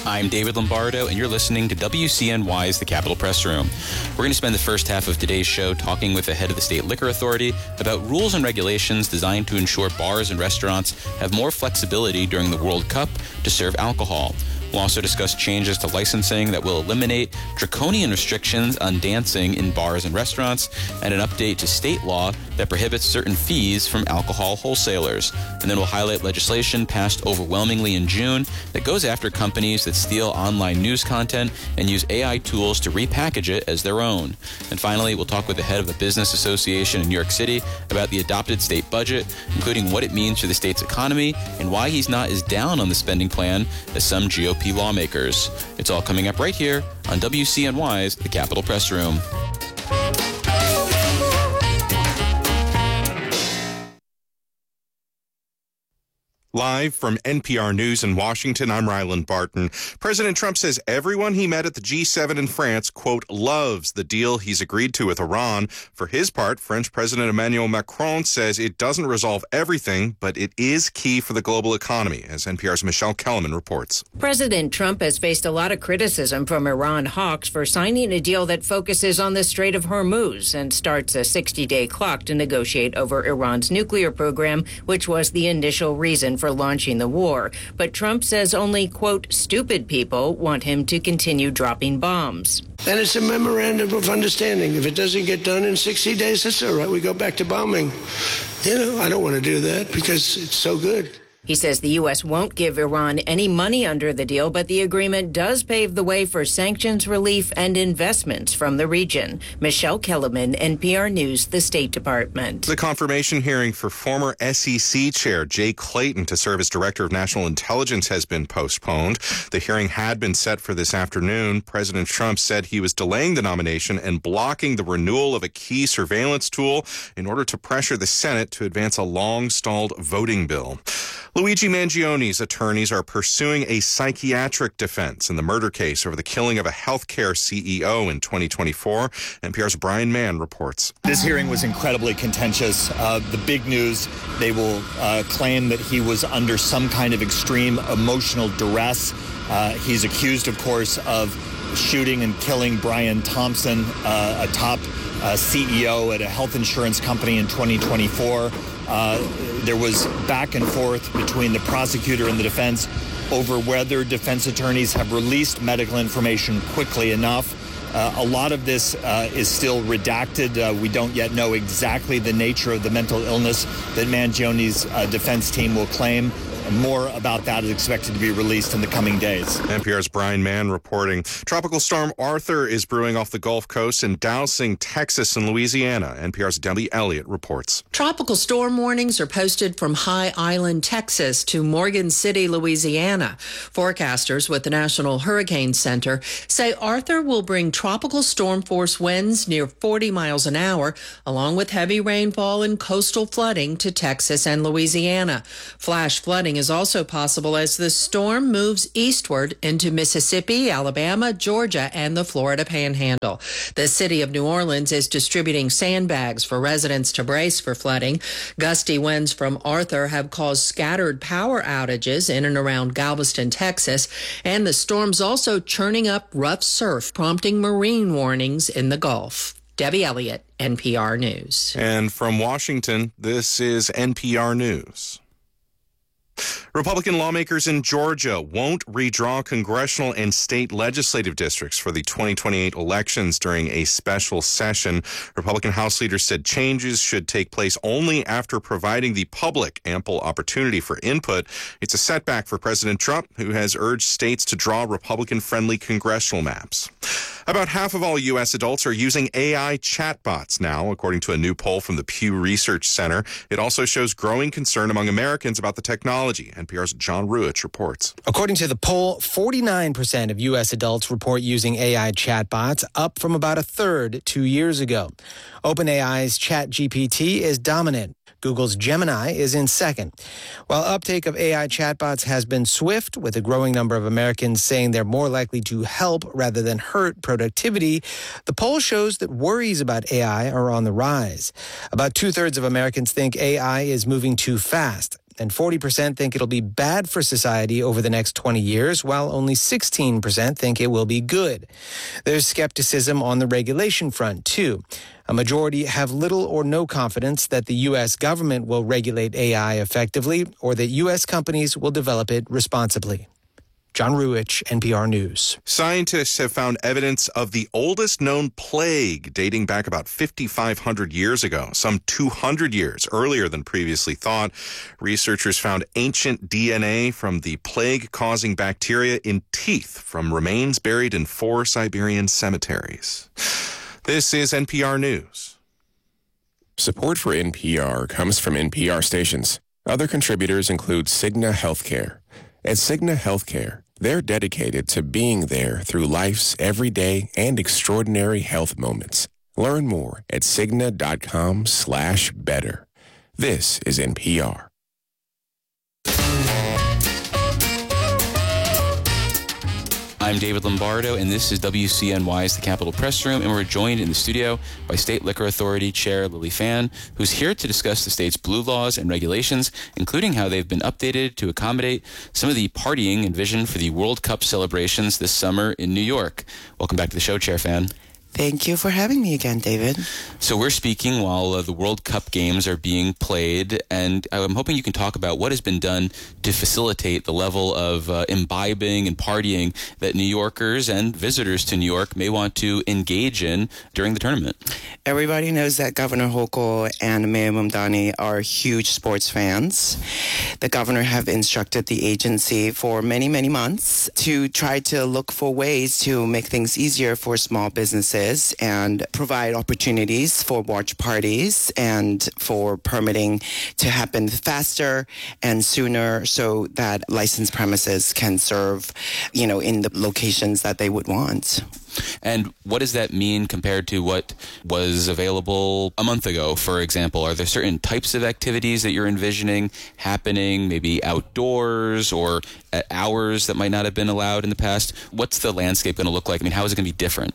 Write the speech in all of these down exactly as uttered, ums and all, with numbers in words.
I'm David Lombardo, and you're listening to W C N Y's The Capitol Press Room. We're going to spend the first half of today's show talking with the head of the State Liquor Authority about rules and regulations designed to ensure bars and restaurants have more flexibility during the World Cup to serve alcohol. We'll also discuss changes to licensing that will eliminate draconian restrictions on dancing in bars and restaurants, and an update to state law that prohibits certain fees from alcohol wholesalers. And then we'll highlight legislation passed overwhelmingly in June that goes after companies that steal online news content and use A I tools to repackage it as their own. And finally, we'll talk with the head of a business association in New York City about the adopted state budget, including what it means for the state's economy and why he's not as down on the spending plan as some G O P lawmakers. It's all coming up right here on W C N Y's The Capitol Press Room. Live from N P R News in Washington, I'm Ryland Barton. President Trump says everyone he met at the G seven in France, quote, loves the deal he's agreed to with Iran. For his part, French President Emmanuel Macron says it doesn't resolve everything, but it is key for the global economy, as N P R's Michelle Kellerman reports. President Trump has faced a lot of criticism from Iran hawks for signing a deal that focuses on the Strait of Hormuz and starts a sixty-day clock to negotiate over Iran's nuclear program, which was the initial reason for launching the war. But Trump says only, quote, stupid people want him to continue dropping bombs. And it's a memorandum of understanding. If it doesn't get done in sixty days, that's all right. We go back to bombing. You know, I don't want to do that because it's so good. He says the U S won't give Iran any money under the deal, but the agreement does pave the way for sanctions relief and investments from the region. Michelle Kellerman, N P R News, the State Department. The confirmation hearing for former S E C Chair Jay Clayton to serve as Director of National Intelligence has been postponed. The hearing had been set for this afternoon. President Trump said he was delaying the nomination and blocking the renewal of a key surveillance tool in order to pressure the Senate to advance a long-stalled voting bill. Luigi Mangioni's attorneys are pursuing a psychiatric defense in the murder case over the killing of a healthcare C E O in twenty twenty-four. N P R's Brian Mann reports. This hearing was incredibly contentious. Uh, the big news, they will uh, claim that he was under some kind of extreme emotional duress. Uh, he's accused, of course, of shooting and killing Brian Thompson, uh, a top uh, C E O at a health insurance company in twenty twenty-four. Uh, there was back and forth between the prosecutor and the defense over whether defense attorneys have released medical information quickly enough. Uh, a lot of this uh, is still redacted. Uh, we don't yet know exactly the nature of the mental illness that Mangioni's uh, defense team will claim. More about that is expected to be released in the coming days. N P R's Brian Mann reporting. Tropical storm Arthur is brewing off the Gulf Coast and dousing Texas and Louisiana. N P R's Debbie Elliott reports. Tropical storm warnings are posted from High Island, Texas to Morgan City, Louisiana. Forecasters with the National Hurricane Center say Arthur will bring tropical storm force winds near forty miles an hour, along with heavy rainfall and coastal flooding to Texas and Louisiana. Flash flooding is also possible as the storm moves eastward into Mississippi, Alabama, Georgia, and the Florida Panhandle. The city of New Orleans is distributing sandbags for residents to brace for flooding. Gusty winds from Arthur have caused scattered power outages in and around Galveston, Texas, and the storm's also churning up rough surf, prompting marine warnings in the Gulf. Debbie Elliott, N P R News. And from Washington, this is N P R News. Republican lawmakers in Georgia won't redraw congressional and state legislative districts for the twenty twenty-eight elections during a special session. Republican House leaders said changes should take place only after providing the public ample opportunity for input. It's a setback for President Trump, who has urged states to draw Republican-friendly congressional maps. About half of all U S adults are using A I chatbots now, according to a new poll from the Pew Research Center. It also shows growing concern among Americans about the technology. N P R's John Ruich reports. According to the poll, forty-nine percent of U S adults report using A I chatbots, up from about a third two years ago. OpenAI's ChatGPT is dominant. Google's Gemini is in second. While uptake of A I chatbots has been swift, with a growing number of Americans saying they're more likely to help rather than hurt productivity, the poll shows that worries about A I are on the rise. About two-thirds of Americans think A I is moving too fast. and forty percent think it'll be bad for society over the next twenty years, while only sixteen percent think it will be good. There's skepticism on the regulation front, too. A majority have little or no confidence that the U S government will regulate A I effectively or that U S companies will develop it responsibly. John Ruich, N P R News. Scientists have found evidence of the oldest known plague dating back about fifty-five hundred years ago, some two hundred years earlier than previously thought. Researchers found ancient D N A from the plague-causing bacteria in teeth from remains buried in four Siberian cemeteries. This is N P R News. Support for N P R comes from N P R stations. Other contributors include Cigna Healthcare. At Cigna Healthcare, they're dedicated to being there through life's everyday and extraordinary health moments. Learn more at Cigna.com slash better. This is N P R. I'm David Lombardo, and this is W C N Y's The Capitol Press Room, and we're joined in the studio by State Liquor Authority Chair Lily Fan, who's here to discuss the state's blue laws and regulations, including how they've been updated to accommodate some of the partying envisioned for the World Cup celebrations this summer in New York. Welcome back to the show, Chair Fan. Thank you for having me again, David. So we're speaking while uh, the World Cup games are being played, and I'm hoping you can talk about what has been done to facilitate the level of uh, imbibing and partying that New Yorkers and visitors to New York may want to engage in during the tournament. Everybody knows that Governor Hochul and Mayor Mamdani are huge sports fans. The governor have instructed the agency for many, many months to try to look for ways to make things easier for small businesses and provide opportunities for watch parties and for permitting to happen faster and sooner so that licensed premises can serve, you know, in the locations that they would want. And what does that mean compared to what was available a month ago, for example? Are there certain types of activities that you're envisioning happening, maybe outdoors or at hours that might not have been allowed in the past? What's the landscape going to look like? I mean, how is it going to be different?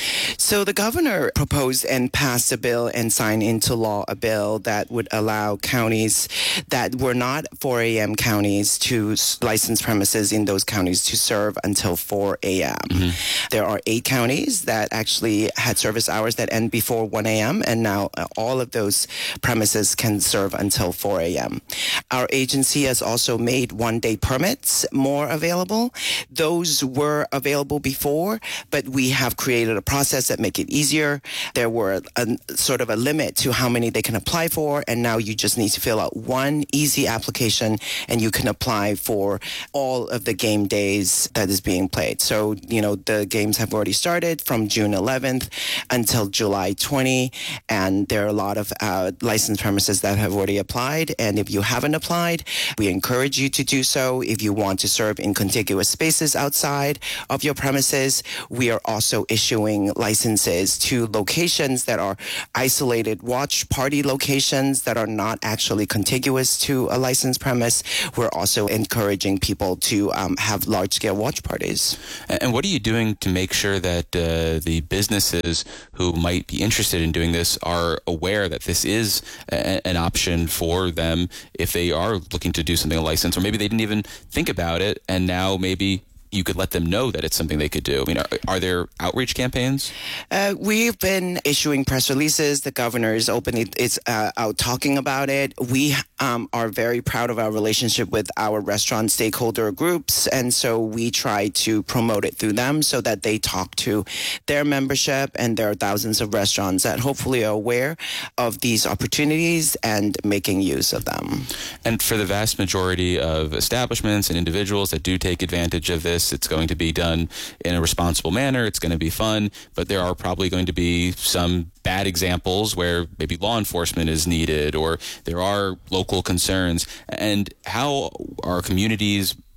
So the governor proposed and passed a bill and signed into law a bill that would allow counties that were not four a.m. counties to license premises in those counties to serve until four a.m. Mm-hmm. There are eight counties that actually had service hours that end before one a.m. and now all of those premises can serve until four a.m. Our agency has also made one-day permits more available. Those were available before, but we have created a process that make it easier. There were a, sort of a limit to how many they can apply for, and now you just need to fill out one easy application and you can apply for all of the game days that is being played. So, you know, the games have already started from June eleventh until July twentieth, and there are a lot of uh, licensed premises that have already applied, and if you haven't applied, we encourage you to do so. If you want to serve in contiguous spaces outside of your premises, we are also issuing licenses to locations that are isolated watch party locations that are not actually contiguous to a licensed premise. We're also encouraging people to um, have large-scale watch parties. And what are you doing to make sure that uh, the businesses who might be interested in doing this are aware that this is a- an option for them if they are looking to do something a license, or maybe they didn't even think about it, and now maybe you could let them know that it's something they could do? I mean, are, are there outreach campaigns? Uh, we've been issuing press releases. The governor is openly is uh, out talking about it. We um, are very proud of our relationship with our restaurant stakeholder groups, and so we try to promote it through them so that they talk to their membership, and there are thousands of restaurants that hopefully are aware of these opportunities and making use of them. And for the vast majority of establishments and individuals that do take advantage of this, it's going to be done in a responsible manner. It's going to be fun, but there are probably going to be some bad examples where maybe law enforcement is needed or there are local concerns. And how are communities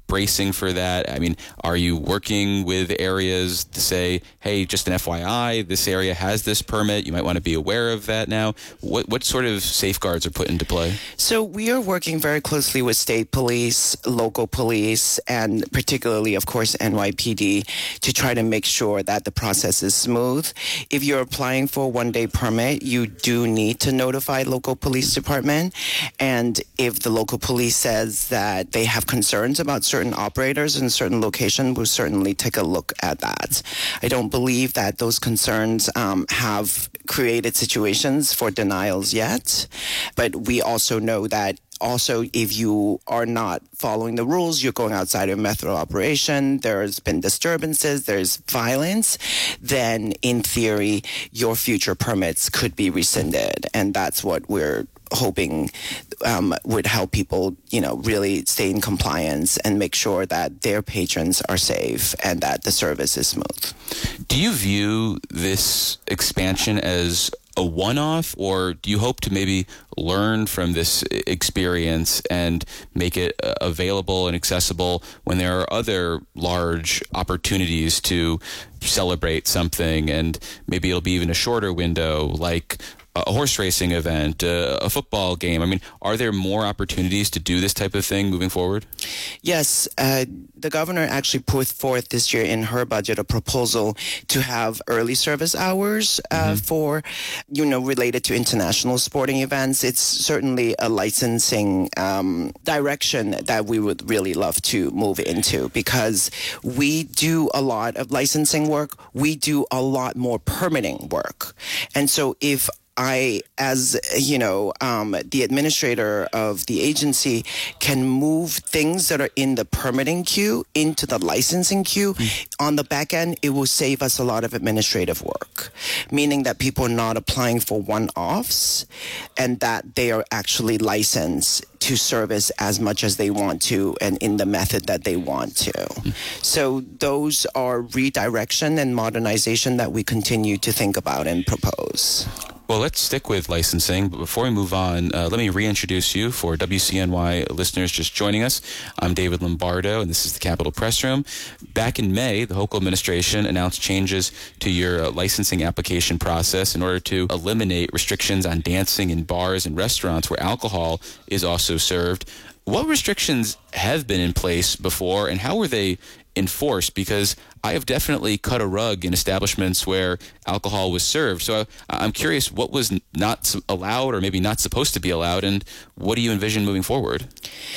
bracing for that? I mean, are you working with areas to say, hey, just an F Y I, this area has this permit, you might want to be aware of that now? What what sort of safeguards are put into play? So we are working very closely with state police, local police, and particularly, of course, N Y P D to try to make sure that the process is smooth. If you're applying for a one-day permit, you do need to notify local police department. And if the local police says that they have concerns about certain operators in certain locations, we'll certainly take a look at that. I don't believe that those concerns um, have created situations for denials yet, but we also know that also, if you are not following the rules, you're going outside your method of operation, there's been disturbances, there's violence, then in theory, your future permits could be rescinded. And that's what we're hoping um, would help people, you know, really stay in compliance and make sure that their patrons are safe and that the service is smooth. Do you view this expansion as a one-off, or do you hope to maybe learn from this experience and make it uh, available and accessible when there are other large opportunities to celebrate something, and maybe it'll be even a shorter window, like a horse racing event, uh, a football game? I mean, are there more opportunities to do this type of thing moving forward? Yes. Uh, the governor actually put forth this year in her budget a proposal to have early service hours uh, mm-hmm. for, you know, related to international sporting events. It's certainly a licensing um, direction that we would really love to move into, because we do a lot of licensing work. We do a lot more permitting work. And so if I, as, you know, um, the administrator of the agency, can move things that are in the permitting queue into the licensing queue, mm. on the back end, it will save us a lot of administrative work, meaning that people are not applying for one-offs and that they are actually licensed to service as much as they want to and in the method that they want to. Mm. So those are redirection and modernization that we continue to think about and propose. Well, let's stick with licensing, but before we move on, uh, let me reintroduce you for W C N Y listeners just joining us. I'm David Lombardo, and this is the Capitol Press Room. Back in May, the Hochul administration announced changes to your uh, licensing application process in order to eliminate restrictions on dancing in bars and restaurants where alcohol is also served. What restrictions have been in place before, and how were they enforced? Because I have definitely cut a rug in establishments where alcohol was served. So I'm curious what was not allowed or maybe not supposed to be allowed, and what do you envision moving forward?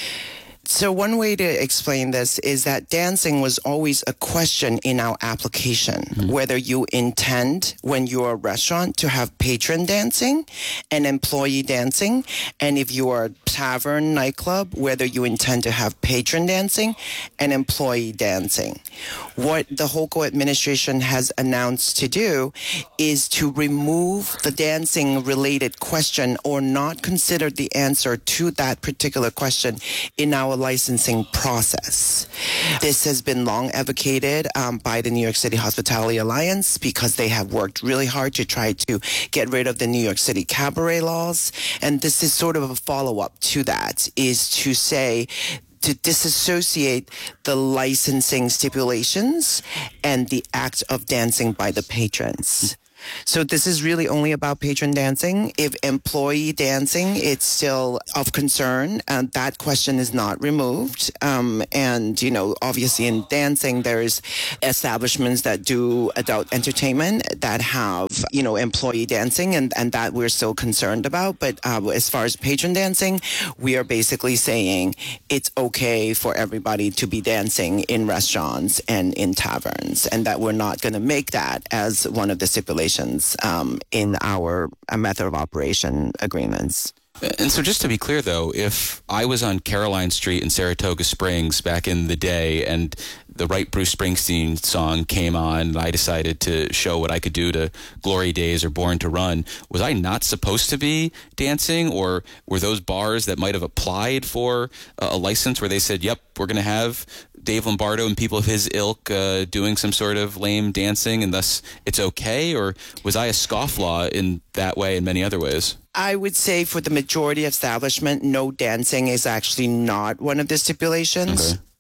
So one way to explain this is that dancing was always a question in our application, mm-hmm. whether you intend when you're a restaurant to have patron dancing and employee dancing, and if you are a tavern, nightclub, whether you intend to have patron dancing and employee dancing. What the Hochul administration has announced to do is to remove the dancing related question or not consider the answer to that particular question in our licensing process. This has been long advocated um, by the New York City Hospitality Alliance, because they have worked really hard to try to get rid of the New York City cabaret laws. And this is sort of a follow-up to that, is to say, to disassociate the licensing stipulations and the act of dancing by the patrons. So this is really only about patron dancing. If employee dancing, it's still of concern, and that question is not removed. Um, and, you know, obviously in dancing, there's establishments that do adult entertainment that have, you know, employee dancing, and, and that we're still concerned about. But uh, as far as patron dancing, we are basically saying it's okay for everybody to be dancing in restaurants and in taverns, and that we're not going to make that as one of the stipulations Um, in our uh, method of operation agreements. And so just to be clear, though, if I was on Caroline Street in Saratoga Springs back in the day and the right Bruce Springsteen song came on and I decided to show what I could do to Glory Days or Born to Run, was I not supposed to be dancing? Or were those bars that might have applied for a license where they said, yep, we're going to have Dave Lombardo and people of his ilk uh, doing some sort of lame dancing, and thus it's okay? Or was I a scofflaw in that way and many other ways? I would say for the majority of establishment, no dancing is actually not one of the stipulations. Okay.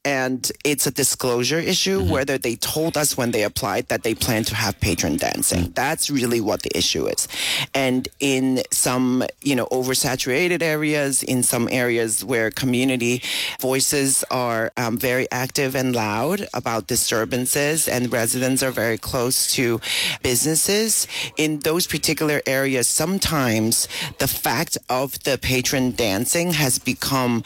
and it's a disclosure issue, mm-hmm. whether they told us when they applied that they plan to have patron dancing. Mm-hmm. That's really what the issue is. And in some, you know, oversaturated areas, in some areas where community voices are um, very active and loud about disturbances, and residents are very close to businesses, in those particular areas, sometimes the fact of the patron dancing has become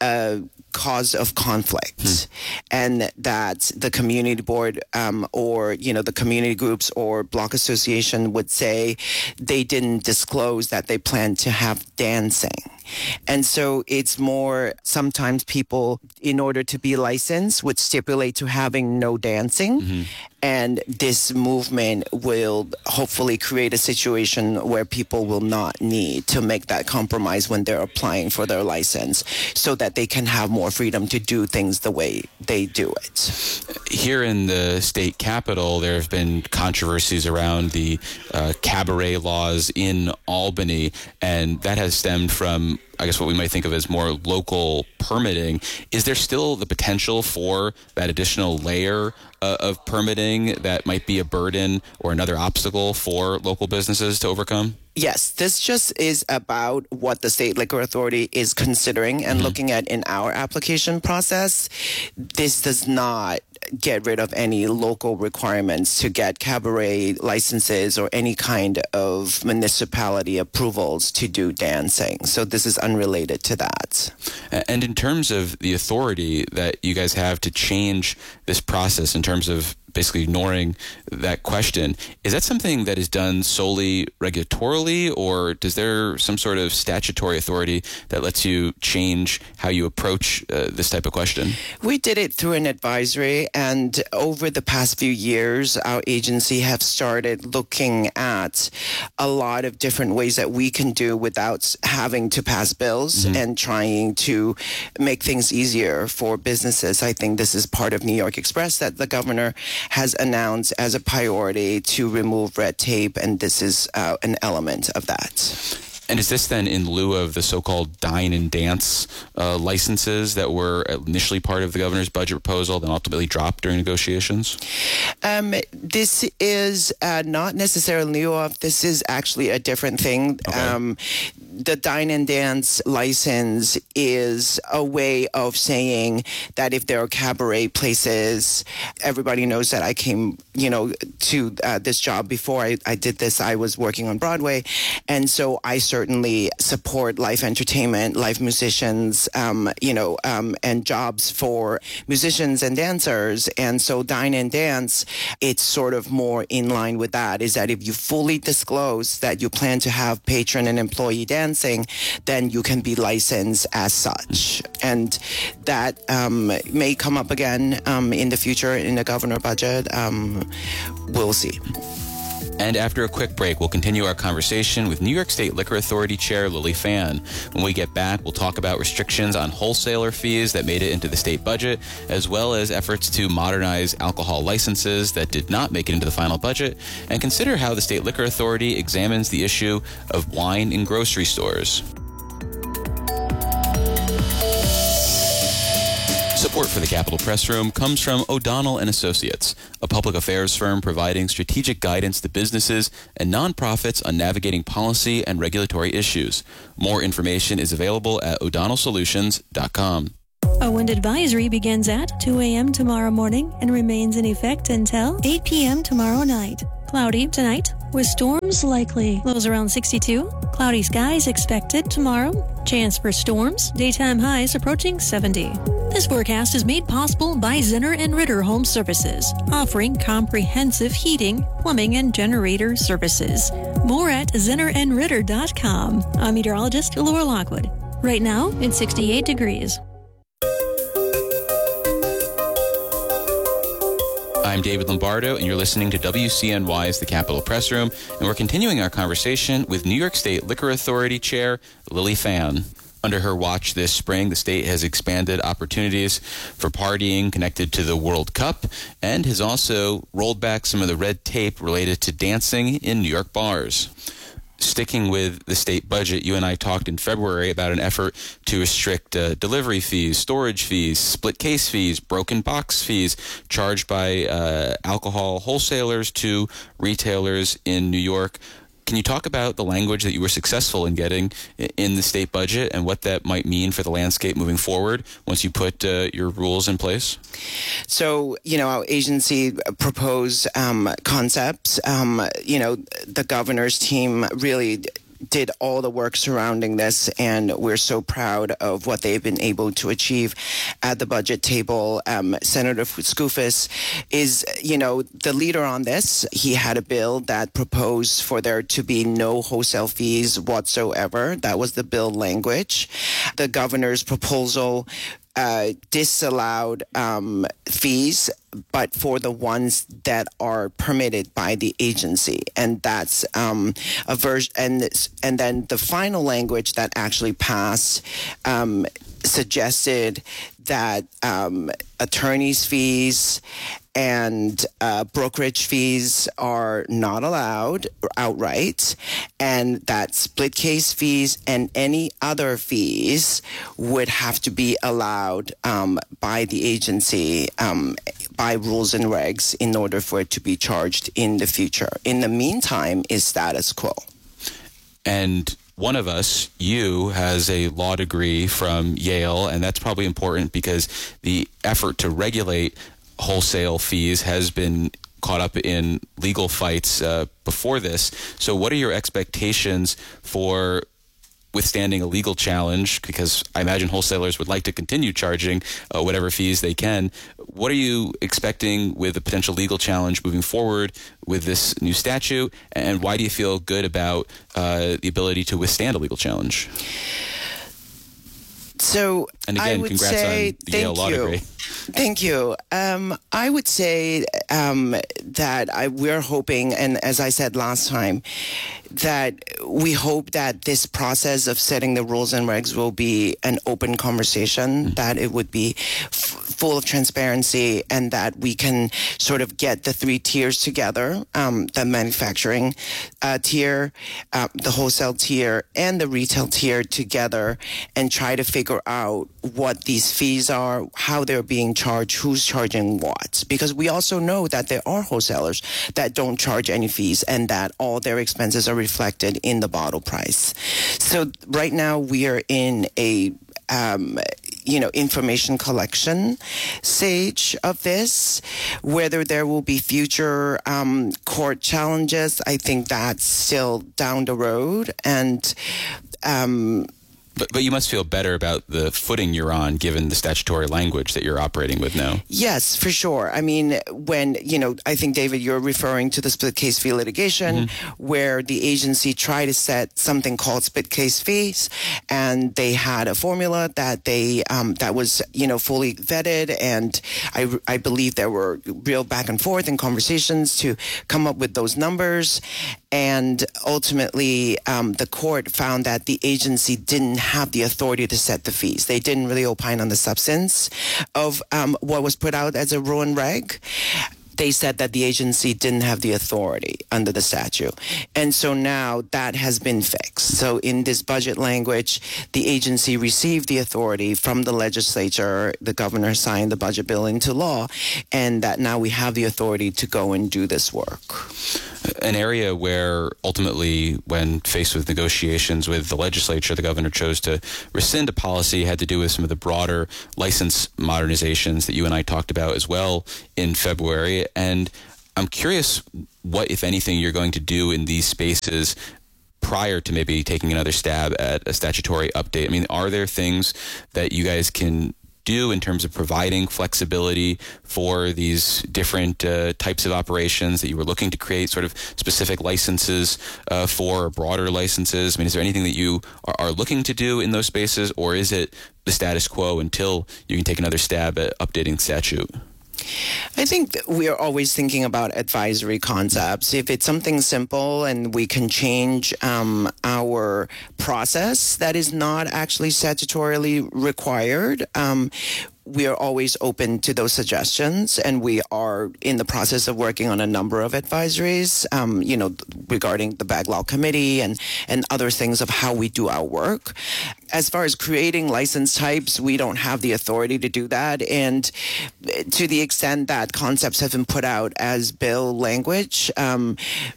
a cause of conflict, hmm. and that the community board um, or, you know, the community groups or block association would say they didn't disclose that they plan to have dancing. And so it's more, sometimes people, in order to be licensed, would stipulate to having no dancing. Mm-hmm. And this movement will hopefully create a situation where people will not need to make that compromise when they're applying for their license, so that they can have more freedom to do things the way they do it. Here in the state capital, there have been controversies around the uh, cabaret laws in Albany, and that has stemmed from, I guess, what we might think of as more local permitting. Is there still the potential for that additional layer uh, of permitting that might be a burden or another obstacle for local businesses to overcome? Yes, this just is about what the State Liquor Authority is considering and mm-hmm. looking at in our application process. This does not get rid of any local requirements to get cabaret licenses or any kind of municipality approvals to do dancing. So this is unrelated to that. And in terms of the authority that you guys have to change this process, in terms of basically ignoring that question, is that something that is done solely regulatorily, or does there some sort of statutory authority that lets you change how you approach uh, this type of question? We did it through an advisory, and over the past few years, our agency have started looking at a lot of different ways that we can do without having to pass bills mm-hmm. and trying to make things easier for businesses. I think this is part of New York Express that the governor has announced as a priority to remove red tape, and this is uh, an element of that. And is this then in lieu of the so-called dine and dance uh, licenses that were initially part of the governor's budget proposal, then ultimately dropped during negotiations? Um, this is uh, not necessarily new of. This is actually a different thing. Okay. Um, the dine and dance license is a way of saying that if there are cabaret places, everybody knows that I came, you know, to uh, this job before I, I did this. I was working on Broadway, and so I certainly support live entertainment, live musicians, um, you know, um, and jobs for musicians and dancers. And so dine and dance, it's sort of more in line with that, is that if you fully disclose that you plan to have patron and employee dancing, then you can be licensed as such. And that um, may come up again um, in the future in the governor budget. Um, we'll see. And after a quick break, we'll continue our conversation with New York State Liquor Authority Chair Lily Fan. When we get back, we'll talk about restrictions on wholesaler fees that made it into the state budget, as well as efforts to modernize alcohol licenses that did not make it into the final budget, and consider how the State Liquor Authority examines the issue of wine in grocery stores. Support for the Capitol Press Room comes from O'Donnell and Associates, a public affairs firm providing strategic guidance to businesses and nonprofits on navigating policy and regulatory issues. More information is available at o'donnell solutions dot com. A wind advisory begins at two a.m. tomorrow morning and remains in effect until eight p.m. tomorrow night. Cloudy tonight with storms likely. Lows around sixty-two. Cloudy skies expected tomorrow. Chance for storms. Daytime highs approaching seventy. This forecast is made possible by Zinner and Ritter Home Services, offering comprehensive heating, plumbing, and generator services. More at zinner and ritter dot com. I'm meteorologist Laura Lockwood. Right now, it's sixty-eight degrees. I'm David Lombardo, and you're listening to W C N Y's The Capitol Press Room, and we're continuing our conversation with New York State Liquor Authority Chair Lily Fan. Under her watch this spring, the state has expanded opportunities for partying connected to the World Cup and has also rolled back some of the red tape related to dancing in New York bars. sticking with the state budget, you and I talked in February about an effort to restrict uh, delivery fees, storage fees, split case fees, broken box fees charged by uh, alcohol wholesalers to retailers in New York. Can you talk about the language that you were successful in getting in the state budget and what that might mean for the landscape moving forward once you put uh, your rules in place? So, you know, our agency proposed um, concepts. Um, you know, the governor's team really did all the work surrounding this, and we're so proud of what they've been able to achieve at the budget table. Um, Senator Skoufis is, you know, the leader on this. He had a bill that proposed for there to be no wholesale fees whatsoever. That was the bill language. The governor's proposal Uh, disallowed um, fees, but for the ones that are permitted by the agency, and that's um, a version. And and then the final language that actually passed um, suggested that um, attorneys' fees and uh, brokerage fees are not allowed outright, and that split case fees and any other fees would have to be allowed um, by the agency um, by rules and regs in order for it to be charged in the future. In the meantime, is status quo. And one of us, you, has a law degree from Yale, and that's probably important because the effort to regulate wholesale fees has been caught up in legal fights uh, before this. So what are your expectations for withstanding a legal challenge? Because I imagine wholesalers would like to continue charging uh, whatever fees they can. What are you expecting with a potential legal challenge moving forward with this new statute? And why do you feel good about uh, the ability to withstand a legal challenge? So and again, I would congrats say, on the Yale law you. degree. Thank you. Um, I would say um, that I, we're hoping, and as I said last time, that we hope that this process of setting the rules and regs will be an open conversation, mm-hmm. that it would be f- full of transparency, and that we can sort of get the three tiers together, um, the manufacturing uh, tier, uh, the wholesale tier, and the retail tier together, and try to figure out what these fees are, how they're being charged, who's charging what. Because we also know that there are wholesalers that don't charge any fees and that all their expenses are reflected in the bottle price. So right now we are in a um, you know, information collection stage of this. Whether there will be future um, court challenges, I think that's still down the road. And um, But, but you must feel better about the footing you're on, given the statutory language that you're operating with now. Yes, for sure. I mean, when, you know, I think, David, you're referring to the split case fee litigation, mm-hmm. where the agency tried to set something called split case fees, and they had a formula that they um, that was, you know, fully vetted, and I, I believe there were real back and forth and conversations to come up with those numbers. And ultimately, um, the court found that the agency didn't have the authority to set the fees. They didn't really opine on the substance of um, what was put out as a rule and reg. They said that the agency didn't have the authority under the statute. And so now that has been fixed. So in this budget language, the agency received the authority from the legislature. The governor signed the budget bill into law, and that now we have the authority to go and do this work. An area where ultimately, when faced with negotiations with the legislature, the governor chose to rescind a policy had to do with some of the broader license modernizations that you and I talked about as well in February. And I'm curious what, if anything, you're going to do in these spaces prior to maybe taking another stab at a statutory update. I mean, are there things that you guys can do in terms of providing flexibility for these different uh, types of operations that you were looking to create sort of specific licenses uh, for, or broader licenses? I mean, is there anything that you are, are looking to do in those spaces, or is it the status quo until you can take another stab at updating the statute? I think that we are always thinking about advisory concepts. If it's something simple and we can change um, our process that is not actually statutorily required, um, we are always open to those suggestions, and we are in the process of working on a number of advisories, um, you know, regarding the backlog committee and, and other things of how we do our work. As far as creating license types, we don't have the authority to do that. And to the extent that concepts have been put out as bill language, um,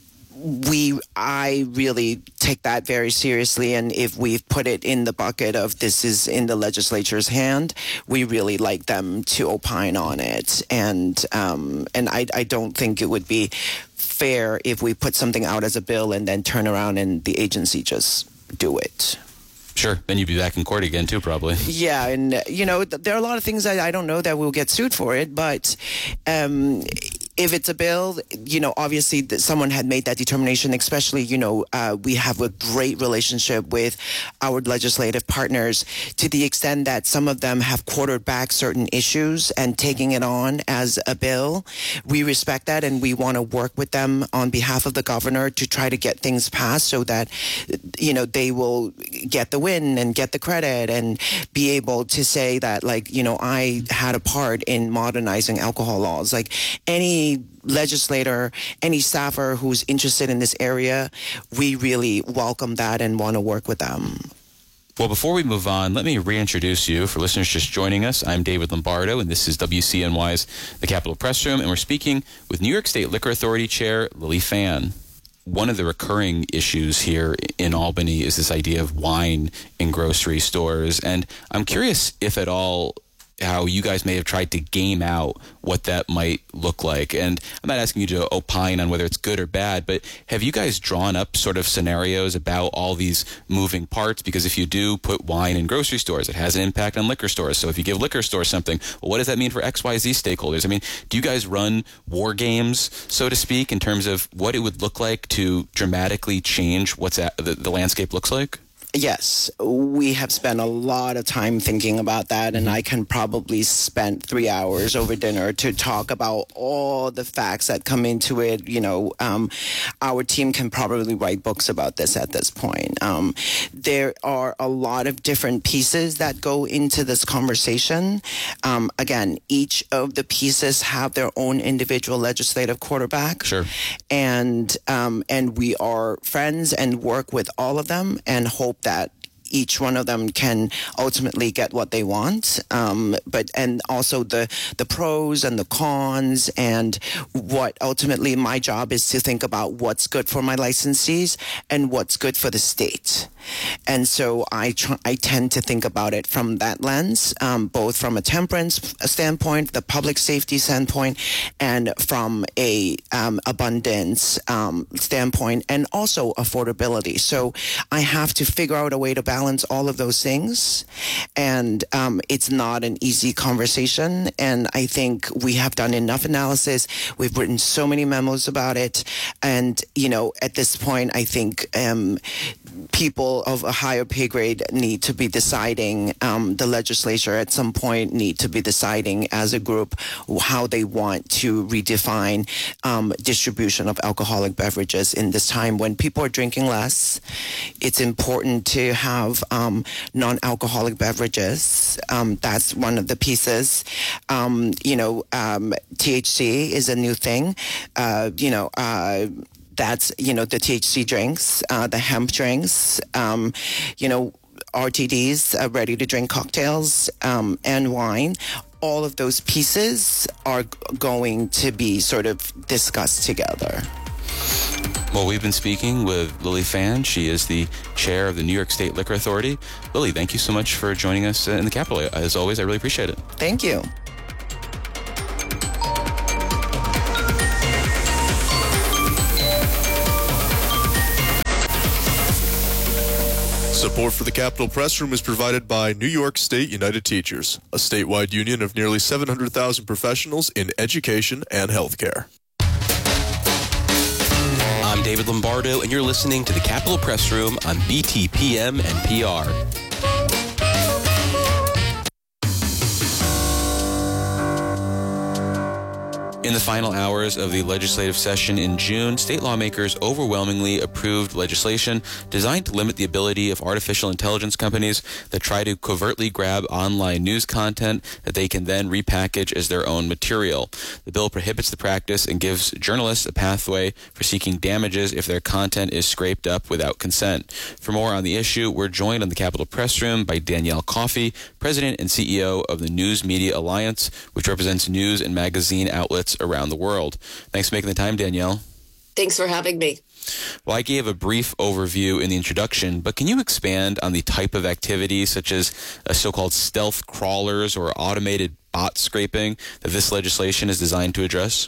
we, I really take that very seriously. And if we've put it in the bucket of this is in the legislature's hand, we really like them to opine on it. And, um, and I, I don't think it would be fair if we put something out as a bill and then turn around and the agency just do it. Sure. Then you'd be back in court again, too, probably. Yeah. And, uh, you know, th- there are a lot of things that I don't know that we'll get sued for it. But um, if it's a bill, you know, obviously that someone had made that determination, especially, you know, uh, we have a great relationship with our legislative partners to the extent that some of them have quartered back certain issues and taking it on as a bill. We respect that, and we want to work with them on behalf of the governor to try to get things passed so that, you know, they will get the win and get the credit and be able to say that, like, you know, I had a part in modernizing alcohol laws. Like any legislator, any staffer who's interested in this area, we really welcome that and want to work with them. Well, before we move on, let me reintroduce you. For listeners just joining us, I'm David Lombardo, and this is W C N Y's The Capitol Press Room, and we're speaking with New York State Liquor Authority Chair Lily Fan. One of the recurring issues here in Albany is this idea of wine in grocery stores. And I'm curious if at all how you guys may have tried to game out what that might look like. And I'm not asking you to opine on whether it's good or bad, but have you guys drawn up sort of scenarios about all these moving parts? Because if you do put wine in grocery stores, it has an impact on liquor stores. So if you give liquor stores something, well, what does that mean for X Y Z stakeholders? I mean, do you guys run war games, so to speak, in terms of what it would look like to dramatically change what's at, the, the landscape looks like? Yes, we have spent a lot of time thinking about that, and I can probably spend three hours over dinner to talk about all the facts that come into it. You know, um, our team can probably write books about this at this point. Um, there are a lot of different pieces that go into this conversation. Um, again, each of the pieces have their own individual legislative quarterback. Sure. And, um, and we are friends and work with all of them and hope that each one of them can ultimately get what they want. Um, but and also the the pros and the cons, and what ultimately my job is to think about what's good for my licensees and what's good for the state. And so I tr- I tend to think about it from that lens, um, both from a temperance standpoint, the public safety standpoint, and from a um, abundance um, standpoint, and also affordability. So I have to figure out a way to balance all of those things, and um, it's not an easy conversation. And I think we have done enough analysis. We've written so many memos about it, and you know, at this point, I think um, people of a higher pay grade need to be deciding, um, the legislature at some point need to be deciding as a group how they want to redefine um, distribution of alcoholic beverages in this time when people are drinking less. It's important to have um, non-alcoholic beverages. Um, that's one of the pieces. Um, you know, um, T H C is a new thing. Uh, you know, uh, That's, you know, the T H C drinks, uh, the hemp drinks, um, you know, R T Ds, uh, ready-to-drink cocktails, um, and wine. All of those pieces are g- going to be sort of discussed together. Well, we've been speaking with Lily Fan. She is the chair of the New York State Liquor Authority. Lily, thank you so much for joining us in the Capitol. As always, I really appreciate it. Thank you. Support for the Capitol Press Room is provided by New York State United Teachers, a statewide union of nearly seven hundred thousand professionals in education and healthcare. I'm David Lombardo, and you're listening to the Capitol Press Room on B T P M N P R. In the final hours of the legislative session in June, state lawmakers overwhelmingly approved legislation designed to limit the ability of artificial intelligence companies that try to covertly grab online news content that they can then repackage as their own material. The bill prohibits the practice and gives journalists a pathway for seeking damages if their content is scraped up without consent. For more on the issue, we're joined on the Capitol Press Room by Danielle Coffey, President and C E O of the News Media Alliance, which represents news and magazine outlets around the world. Thanks for making the time, Danielle. Thanks for having me. Well, I gave a brief overview in the introduction, but can you expand on the type of activity, such as uh, so-called stealth crawlers or automated bot scraping, that this legislation is designed to address?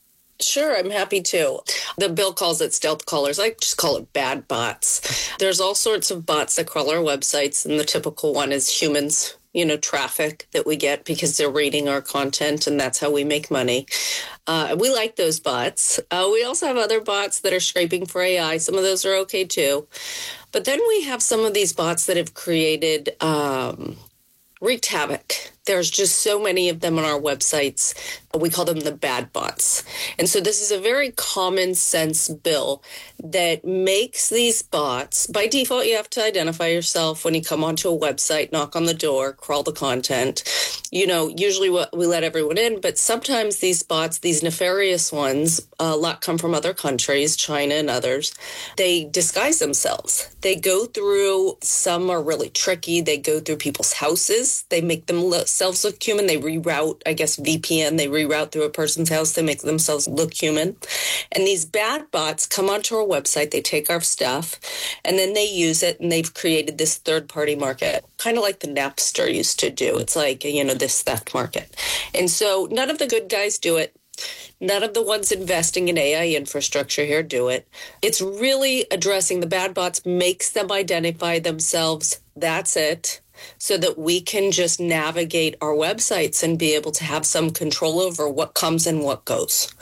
Sure, I'm happy to. The bill calls it stealth crawlers. I just call it bad bots. There's all sorts of bots that crawl our websites, and the typical one is humans, you know, traffic that we get because they're reading our content, and that's how we make money. Uh, we like those bots. Uh, we also have other bots that are scraping for A I. Some of those are okay, too. But then we have some of these bots that have created, um, wreaked havoc. There's just so many of them on our websites. We call them the bad bots. And so this is a very common sense bill that makes these bots, by default, you have to identify yourself when you come onto a website, knock on the door, crawl the content. You know, usually we let everyone in, but sometimes these bots, these nefarious ones, a lot come from other countries, China and others, they disguise themselves. They go through, some are really tricky, they go through people's houses, they make themselves look human, they reroute, I guess V P N, they reroute through a person's house, they make themselves look human. And these bad bots come onto our website, they take our stuff, and then they use it, and they've created this third-party market, kind of like the Napster used to do. It's like, you know, this theft market. And so none of the good guys do it. None of the ones investing in A I infrastructure here do it. It's really addressing the bad bots, makes them identify themselves. That's it. So that we can just navigate our websites and be able to have some control over what comes and what goes.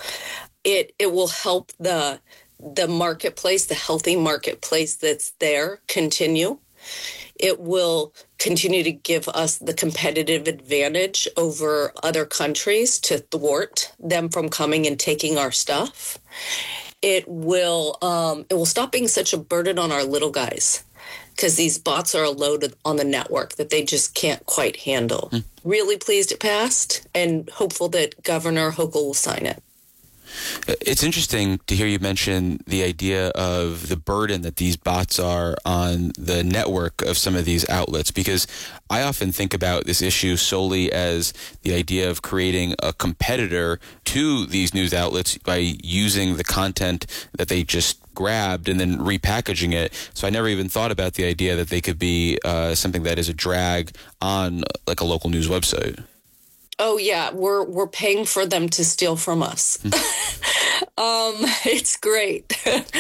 It it will help the the marketplace, the healthy marketplace that's there, continue. It will continue to give us the competitive advantage over other countries to thwart them from coming and taking our stuff. It will um, it will stop being such a burden on our little guys, because these bots are a load on the network that they just can't quite handle. Mm. Really pleased it passed, and hopeful that Governor Hochul will sign it. It's interesting to hear you mention the idea of the burden that these bots are on the network of some of these outlets, because I often think about this issue solely as the idea of creating a competitor to these news outlets by using the content that they just grabbed and then repackaging it. So I never even thought about the idea that they could be uh, something that is a drag on like a local news website. Oh, yeah, we're we're paying for them to steal from us. um, it's great.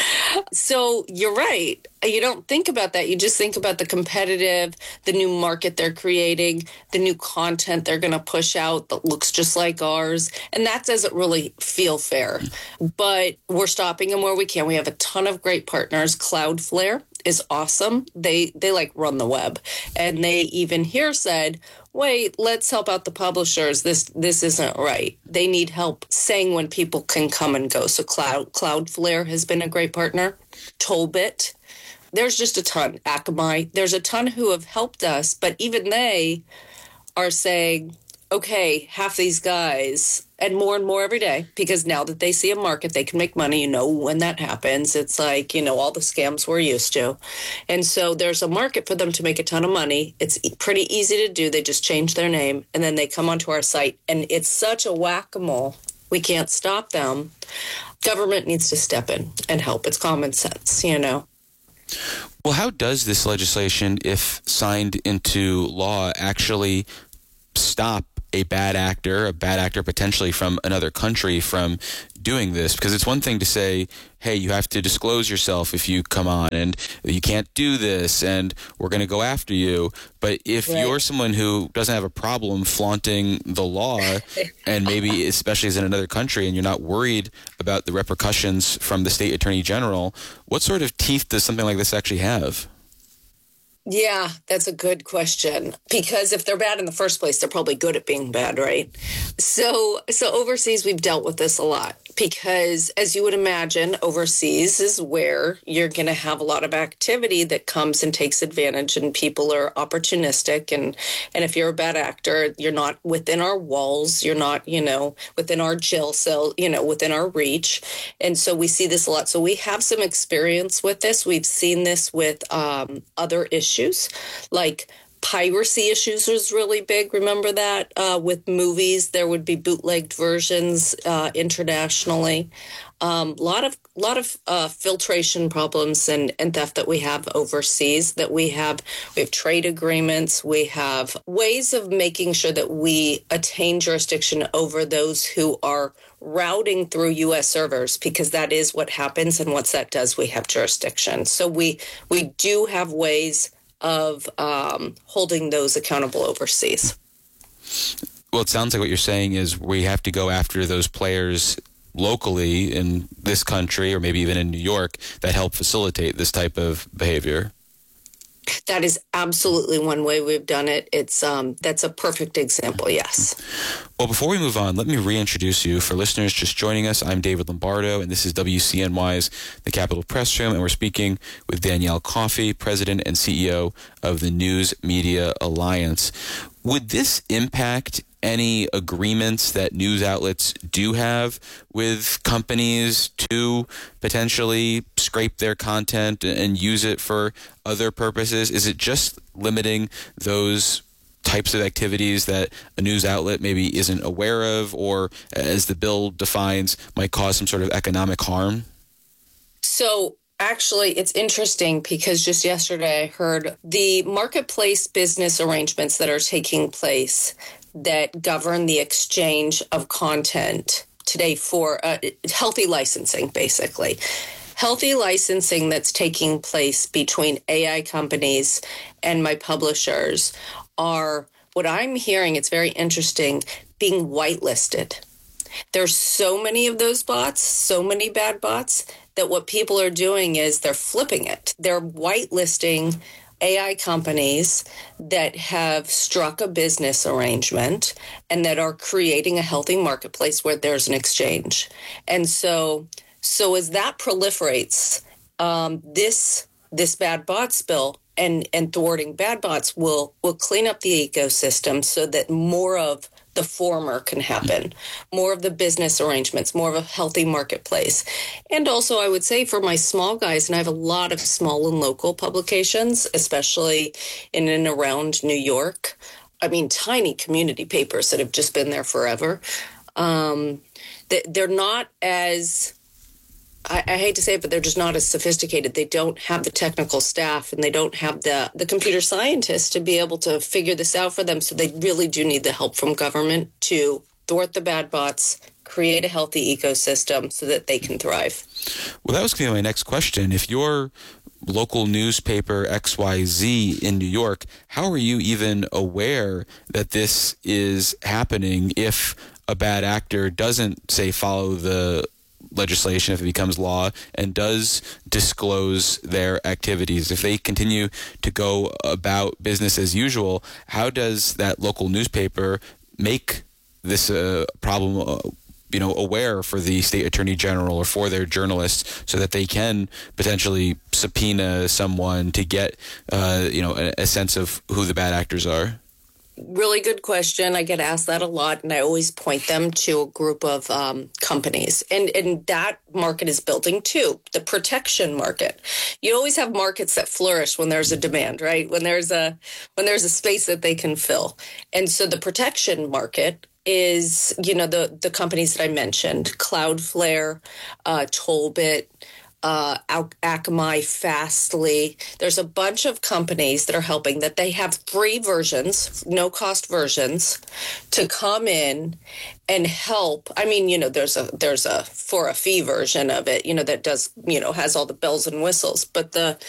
So you're right. You don't think about that. You just think about the competitive, the new market they're creating, the new content they're going to push out that looks just like ours. And that doesn't really feel fair. But we're stopping them where we can. We have a ton of great partners. Cloudflare is awesome. They they like run the web. And they even here said, wait, let's help out the publishers. This this isn't right. They need help saying when people can come and go. So Cloud Cloudflare has been a great partner. Tollbit. There's just a ton. Akamai. There's a ton who have helped us, but even they are saying, okay, half these guys, and more and more every day, because now that they see a market, they can make money. You know, when that happens, it's like, you know, all the scams we're used to. And so there's a market for them to make a ton of money. It's pretty easy to do. They just change their name, and then they come onto our site. And it's such a whack-a-mole. We can't stop them. Government needs to step in and help. It's common sense, you know. Well, how does this legislation, if signed into law, actually stop a bad actor, a bad actor potentially from another country from doing this? Because it's one thing to say, hey, you have to disclose yourself if you come on, and you can't do this, and we're going to go after you. But if right. you're someone who doesn't have a problem flaunting the law, and maybe especially as in another country, and you're not worried about the repercussions from the state attorney general, what sort of teeth does something like this actually have? Yeah, that's a good question. Because if they're bad in the first place, they're probably good at being bad, right? So, so overseas, we've dealt with this a lot because, as you would imagine, overseas is where you're going to have a lot of activity that comes and takes advantage, and people are opportunistic. And, and if you're a bad actor, you're not within our walls. You're not, you know, within our jail cell, you know, within our reach. And so we see this a lot. So we have some experience with this. We've seen this with um, other issues, like piracy issues was really big. Remember that uh, with movies, there would be bootlegged versions uh, internationally. A um, lot of lot of uh, filtration problems and, and theft that we have overseas. That we have we have trade agreements. We have ways of making sure that we attain jurisdiction over those who are routing through U S servers, because that is what happens. And once that does, we have jurisdiction. So we we do have ways of um, holding those accountable overseas. Well, it sounds like what you're saying is we have to go after those players locally in this country, or maybe even in New York, that help facilitate this type of behavior. That is absolutely one way we've done it. It's um, that's a perfect example, yes. Well, before we move on, let me reintroduce you. For listeners just joining us, I'm David Lombardo, and this is W C N Y's The Capitol Press Room, and we're speaking with Danielle Coffey, President and C E O of the News Media Alliance. Would this impact any agreements that news outlets do have with companies to potentially scrape their content and use it for other purposes? Is it just limiting those types of activities that a news outlet maybe isn't aware of, or, as the bill defines, might cause some sort of economic harm? So actually, it's interesting because just yesterday I heard the marketplace business arrangements that are taking place that govern the exchange of content today for uh, healthy licensing, basically. Healthy licensing that's taking place between A I companies and my publishers are, what I'm hearing, it's very interesting, being whitelisted. There's so many of those bots, so many bad bots, that what people are doing is they're flipping it. They're whitelisting A I companies that have struck a business arrangement and that are creating a healthy marketplace where there's an exchange. And so, so as that proliferates, um, this this bad bots bill and, and thwarting bad bots will will clean up the ecosystem so that more of the former can happen, more of the business arrangements, more of a healthy marketplace. And also, I would say for my small guys, and I have a lot of small and local publications, especially in and around New York. I mean, tiny community papers that have just been there forever. Um, they, they're not as... I, I hate to say it, but they're just not as sophisticated. They don't have the technical staff, and they don't have the, the computer scientists to be able to figure this out for them. So they really do need the help from government to thwart the bad bots, create a healthy ecosystem so that they can thrive. Well, that was going to be my next question. If your local newspaper X Y Z in New York, how are you even aware that this is happening if a bad actor doesn't, say, follow the legislation, if it becomes law, and does disclose their activities? If they continue to go about business as usual, how does that local newspaper make this uh, problem uh, you know, aware for the state attorney general or for their journalists, so that they can potentially subpoena someone to get uh, you know a, a sense of who the bad actors are? Really good question. I get asked that a lot, and I always point them to a group of um, companies. And, and that market is building too, the protection market. You always have markets that flourish when there's a demand, right? When there's a when there's a space that they can fill. And so the protection market is, you know, the, the companies that I mentioned, Cloudflare, uh, Tollbit, Uh, Akamai, Fastly. There's a bunch of companies that are helping, that they have free versions, no cost versions, to come in and help. I mean, you know, there's a there's a for a fee version of it, you know, that does, you know, has all the bells and whistles. But the